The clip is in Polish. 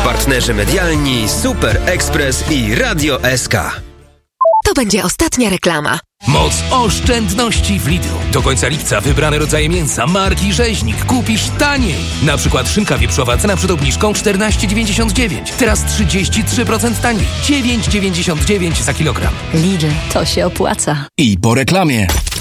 Partnerzy medialni Super Express i Radio SK. To będzie ostatnia reklama. Moc oszczędności w Lidlu. Do końca lipca wybrane rodzaje mięsa marki Rzeźnik kupisz taniej. Na przykład szynka wieprzowa, cena przed obniżką 14,99. Teraz 33% taniej. 9,99 za kilogram. Lidl, to się opłaca. I po reklamie.